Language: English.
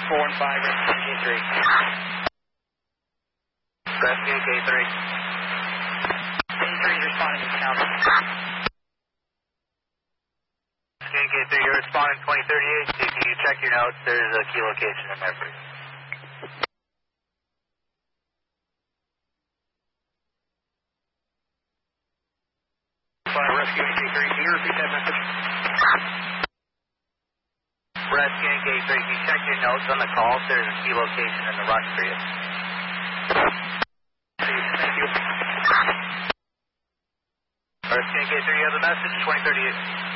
415, Rescue K3. Rescue K3. K3 is responding to counter. Rescue K3, you're responding 2038. Can you check your notes? There's a key location in there for you. Rescue K3, can you repeat that message? Rescue K3, can you check your notes on the call? There's a key location in the rush for you. Thank you. Rescue K3, you have the message, 2038.